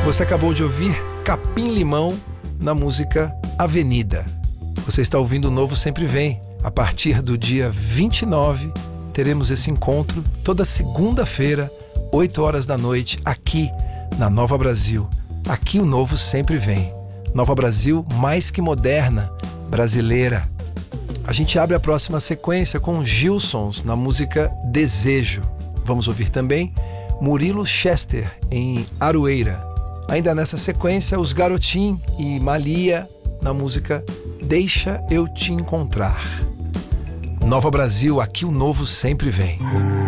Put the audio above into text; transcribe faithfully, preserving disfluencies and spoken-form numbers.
Você acabou de ouvir Capim Limão na música Avenida. Você está ouvindo o Novo Sempre Vem. A partir do dia vinte e nove, teremos esse encontro toda segunda-feira, oito horas da noite, aqui na Nova Brasil. Aqui o Novo Sempre Vem. Nova Brasil mais que moderna, brasileira. A gente abre a próxima sequência com Gilsons na música Desejo. Vamos ouvir também Murilo Chester em Aroeira. Ainda nessa sequência, os Garotim e Malia na música Deixa Eu Te Encontrar. Nova Brasil, aqui o Novo Sempre Vem.